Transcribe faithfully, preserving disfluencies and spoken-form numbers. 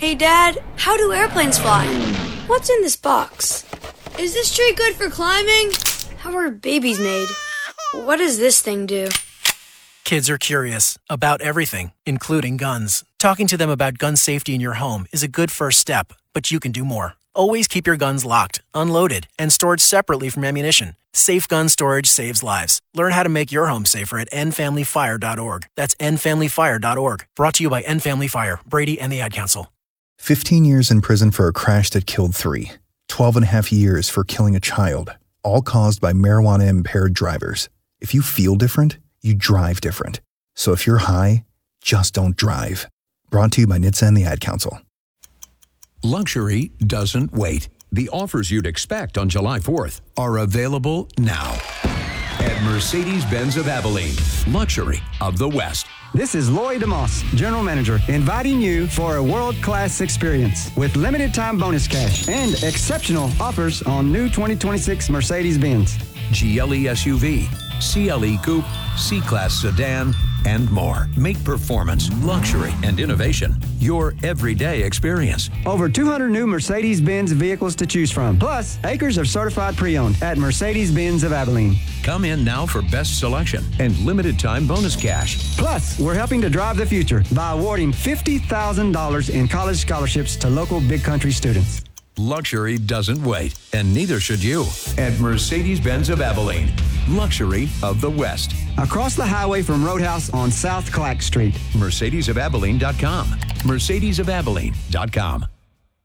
Hey, Dad, how do airplanes fly? What's in this box? Is this tree good for climbing? How are babies made? What does this thing do? Kids are curious about everything, including guns. Talking to them about gun safety in your home is a good first step, but you can do more. Always keep your guns locked, unloaded, and stored separately from ammunition. Safe gun storage saves lives. Learn how to make your home safer at end family fire dot org. That's end family fire dot org. Brought to you by End Family Fire, Brady, and the Ad Council. fifteen years in prison for a crash that killed three. twelve and a half years for killing a child, all caused by marijuana-impaired drivers. If you feel different, you drive different. So if you're high, just don't drive. Brought to you by N H T S A and the Ad Council. Luxury doesn't wait. The offers you'd expect on July fourth are available now at Mercedes-Benz of Abilene. Luxury of the West. This is Lloyd DeMoss, General Manager, inviting you for a world-class experience with limited-time bonus cash and exceptional offers on new twenty twenty-six Mercedes-Benz. G L E S U V, C L E Coupe, C-Class Sedan, and more. Make performance, luxury, and innovation your everyday experience. Over two hundred new Mercedes-Benz vehicles to choose from, plus acres of certified pre-owned at Mercedes-Benz of Abilene. Come in now for best selection and limited time bonus cash. Plus, we're helping to drive the future by awarding fifty thousand dollars in college scholarships to local Big Country students. Luxury doesn't wait, and neither should you. At Mercedes-Benz of Abilene, luxury of the West. Across the highway from Roadhouse on South Clack Street. Mercedes of Abilene dot com. Mercedes of Abilene dot com.